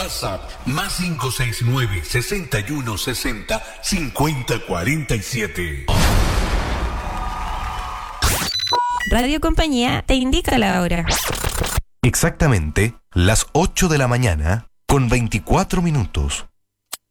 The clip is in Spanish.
WhatsApp más 569-6160-5047. Radio Compañía te indica la hora. Exactamente las 8 de la mañana con 24 minutos.